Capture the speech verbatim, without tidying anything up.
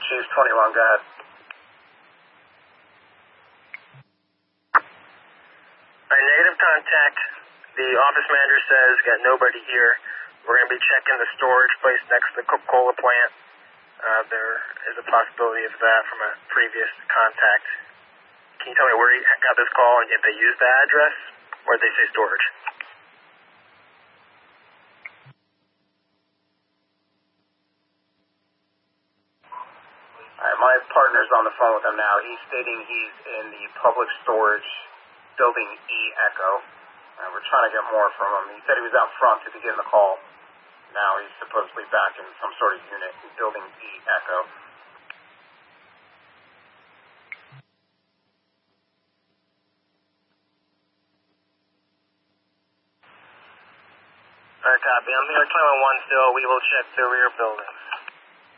Chiefs twenty-one, go ahead. Alright, negative contact. The office manager says, got nobody here. We're going to be checking the storage place next to the Coca-Cola plant. Uh, there is a possibility of that from a previous contact. Can you tell me where you got this call and if they used that address, or did they say storage? Alright, my partner's on the phone with him now. He's stating he's in the public storage building E Echo. Uh, we're trying to get more from him. He said he was out front to begin the call. Now he's supposedly back in some sort of unit in building E Echo. Alright, copy. I'm here at twenty-one still. We will check the rear building.